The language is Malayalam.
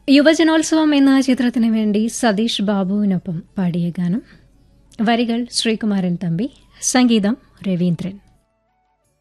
യുവജനോത്സവം എന്ന ചിത്രത്തിന് വേണ്ടി സതീഷ് ബാബുവിനൊപ്പം പാടിയ ഗാനം. വരികൾ ശ്രീകുമാരൻ തമ്പി, സംഗീതം രവീന്ദ്രൻ.